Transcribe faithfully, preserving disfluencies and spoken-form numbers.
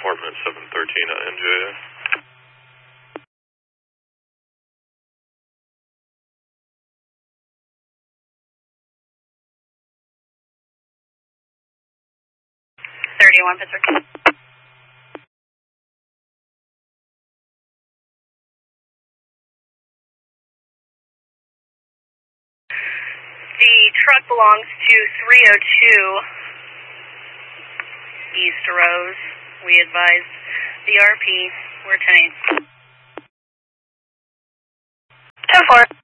apartment seven thirteen at N J A. thirty-one Pittsburgh. The truck belongs to three oh two East Rose. We advise the R P. We're ten eight. ten four.